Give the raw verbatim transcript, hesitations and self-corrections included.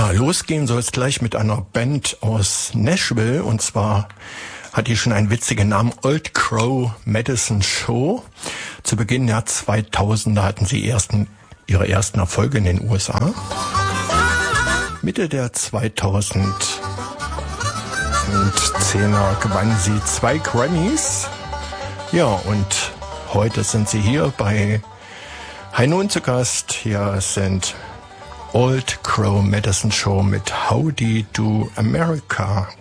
Ja, losgehen soll es gleich mit einer Band aus Nashville, und zwar hat die schon einen witzigen Namen, Old Crow Medicine Show. Zu Beginn der zweitausender hatten sie ersten, ihre ersten Erfolge in den U S A. Mitte der zweitausendzehner gewannen sie zwei Grammys. Ja, und heute sind sie hier bei High Noon zu Gast. Hier sind Old Crow Medicine Show mit Howdy Do America.